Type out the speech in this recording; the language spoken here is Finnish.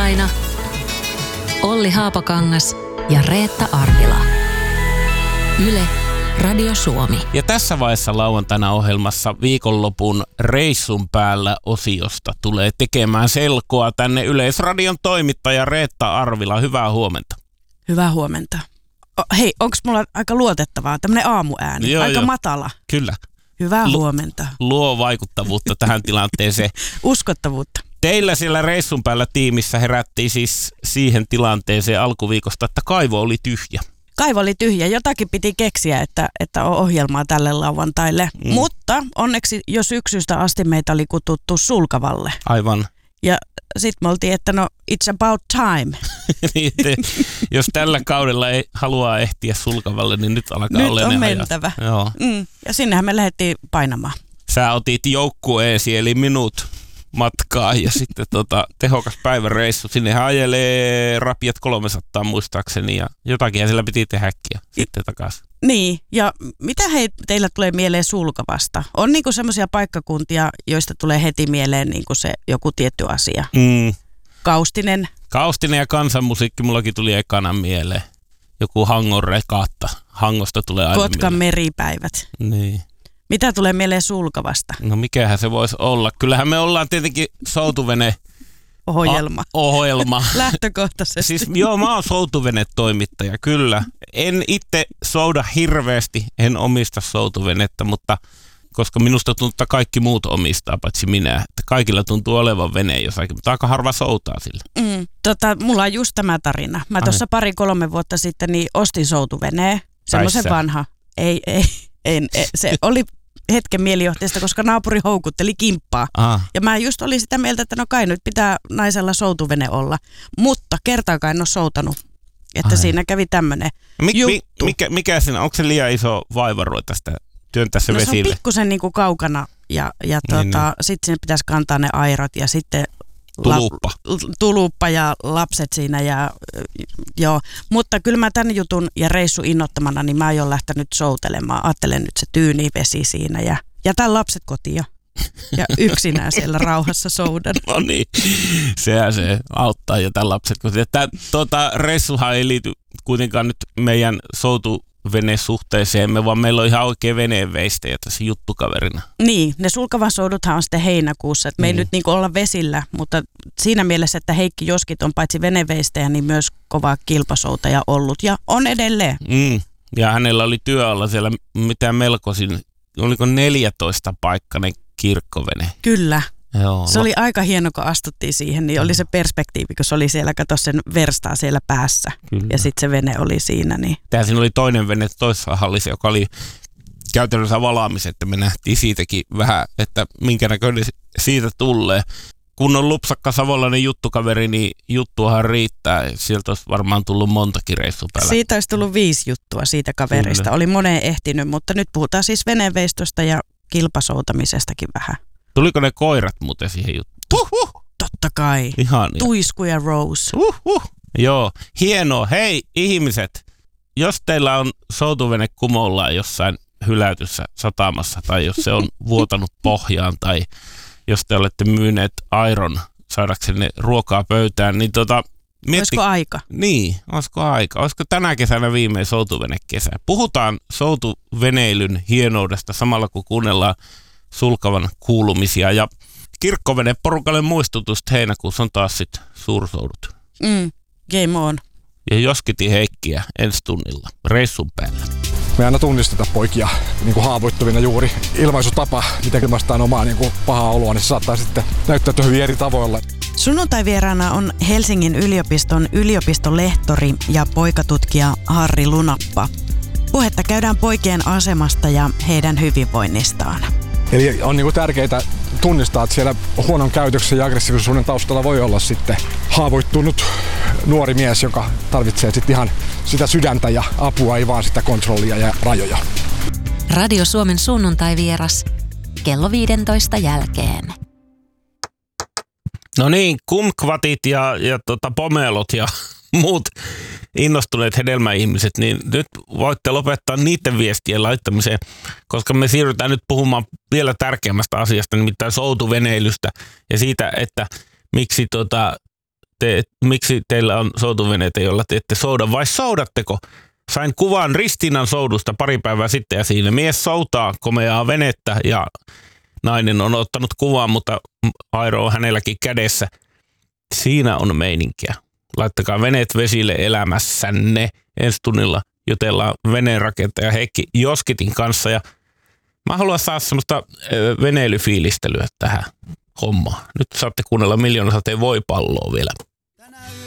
Tiistaina Olli Haapakangas ja Reetta Arvila. Yle Radio Suomi. Ja tässä vaiheessa lauantaina ohjelmassa viikonlopun reissun päällä -osiosta tulee tekemään selkoa tänne Yleisradion toimittaja Reetta Arvila. Hyvää huomenta. Hyvää huomenta. Hei, onko mulla aika luotettavaa? Tämmöinen aamuääni, joo, aika joo. matala. Kyllä. Hyvää huomenta. Luo vaikuttavuutta tähän tilanteeseen. Uskottavuutta. Teillä siellä reissun päällä tiimissä herättiin siis siihen tilanteeseen alkuviikosta, että kaivo oli tyhjä. Kaivo oli tyhjä. Jotakin piti keksiä, että on ohjelmaa tälle lauantaille. Mutta onneksi jo syksystä asti meitä oli kututtu Sulkavalle. Aivan. Ja sitten me oltiin, että no it's about time. Jos tällä kaudella ei halua ehtiä Sulkavalle, niin nyt alkaa nyt olla on ne mentävä. Joo. Ja sinnehän me lähdettiin painamaan. Sä otit joukkueesi eli minut matkaa ja sitten tehokas päiväreissu. Sinnehän ajelee rapiat 300 muistaakseni ja jotakin siellä piti tehdäkin sitten takaisin. Niin, ja mitä teillä tulee mieleen Sulkavasta? On niinku semmoisia paikkakuntia, joista tulee heti mieleen niinku se joku tietty asia. Kaustinen. Kaustinen ja kansanmusiikki mullakin tuli ekana mieleen. Joku Hangon regatta. Hangosta tulee aina Kotkan meripäivät. Niin. Mitä tulee mieleen Sulkavasta? No mikähän se voisi olla? Kyllähän me ollaan tietenkin soutuvene ohjelma. Lähtökohtaisesti. Siis joo, mä oon soutuvene-toimittaja, kyllä. En itse souda hirveästi, en omista soutuvenettä, mutta koska minusta tuntuu, että kaikki muut omistaa, paitsi minä. Että kaikilla tuntuu olevan vene jossakin, mutta aika harva soutaa sillä. Mulla on just tämä tarina. Mä tuossa 2-3 vuotta sitten niin ostin soutuveneen, semmoisen vanha. Ei, se oli hetken mielijohteesta, koska naapuri houkutteli kimppaa. Ja mä just olin sitä mieltä, että no kai nyt pitää naisella soutuvene olla. Mutta kertaakaan en ole soutanut. Että siinä kävi tämmöinen juttu. Mikä siinä, onko se liian iso vaiva ruveta sitä työntää se vesille? Se on pikkusen niinku kaukana ja sitten sinne pitäisi kantaa ne airot ja sitten tuluppa ja lapset siinä joo. Mutta kyllä mä tämän jutun ja reissu innottamana, niin mä oon jo lähtenyt soutelemaan. Ajattelen nyt se tyyni vesi siinä ja jätän lapset kotiin ja yksinään siellä rauhassa soudan. No niin, sehän se auttaa jätän lapset kotiin. Reissuhan ei liity kuitenkaan nyt meidän soutuvenesuhteeseemme, vaan meillä on ihan oikein veneenveistäjä tässä juttukaverina. Niin, ne Sulkavan souduthan on sitten heinäkuussa, että me ei nyt niin kuin olla vesillä, mutta siinä mielessä, että Heikki Joskit on paitsi veneveistäjä, niin myös kova kilpasoutaja ollut ja on edelleen. Ja hänellä oli työalla siellä mitä melkoisin, oliko 14-paikkainen kirkkovene? Kyllä. Joo, se oli aika hieno, kun astuttiin siihen, niin oli se perspektiivi, kun se oli siellä, kato sen verstaa siellä päässä. Kyllä. Ja sitten se vene oli siinä. Niin. Tää siinä oli toinen vene toisessa hallissa, joka oli käytännössä valaamis, että me nähtiin siitäkin vähän, että minkä näköinen siitä tulee. Kun on lupsakka savolainen juttukaveri, niin juttuahan riittää. Sieltä olisi varmaan tullut montakin reissua päällä. Siitä olisi tullut 5 juttua siitä kaverista. Kyllä. Oli moneen ehtinyt, mutta nyt puhutaan siis veneveistosta ja kilpasoutamisestakin vähän. Tuliko ne koirat muuten siihen juttuun? Totta kai. Ihania. Tuisku ja Rose. Joo, hienoa. Hei ihmiset, jos teillä on soutuvene kumollaan jossain hylätyssä satamassa tai jos se on vuotanut pohjaan tai jos te olette myyneet airon saadaksenne ruokaa pöytään, niin olisiko aika? Niin, olisiko aika? Olisiko tänä kesänä viimein soutuvenekesä? Puhutaan soutuveneilyn hienoudesta samalla kun kuunnellaan Sulkavan kuulumisia ja kirkkovene-porukalle muistutusta heinäkuussa on taas sitten suursoudut. Game on. Ja Joskitin Heikkiä ensi tunnilla reissun päällä. Me aina tunnistetaan poikia niin kuin haavoittuvina juuri. Ilmaisutapa, miten ilmaistaan omaa niin kuin pahaa oloa, niin se saattaa sitten näyttäytyä hyvin eri tavoilla. Sunnuntai-vieraana on Helsingin yliopiston yliopistolehtori ja poikatutkija Harri Lunappa. Puhetta käydään poikien asemasta ja heidän hyvinvoinnistaan. Eli on niin kuin tärkeää tunnistaa, että siellä huonon käytöksen ja aggressiivisuuden taustalla voi olla sitten haavoittunut nuori mies, joka tarvitsee sitten ihan sitä sydäntä ja apua, ei vaan sitä kontrollia ja rajoja. Radio Suomen sunnuntai-vieras kello 15 jälkeen. No niin, kumkvatit ja pomelot ja muut innostuneet hedelmäihmiset, niin nyt voitte lopettaa niiden viestien laittamiseen, koska me siirrytään nyt puhumaan vielä tärkeämmästä asiasta, nimittäin soutuveneilystä ja siitä, että miksi miksi teillä on soutuveneitä, joilla te ette souda, vai soudatteko? Sain kuvan Ristiinan soudusta pari päivää sitten ja siinä mies soutaa komeaa venettä ja nainen on ottanut kuvan, mutta airo on hänelläkin kädessä. Siinä on meininkiä. Laittakaa veneet vesille elämässänne. Ensi tunnilla jutellaan veneenrakentaja Heikki Joskitin kanssa ja mä haluan saada semmoista veneilyfiilistelyä tähän hommaan. Nyt saatte kuunnella Miljoonasateen voipalloa vielä.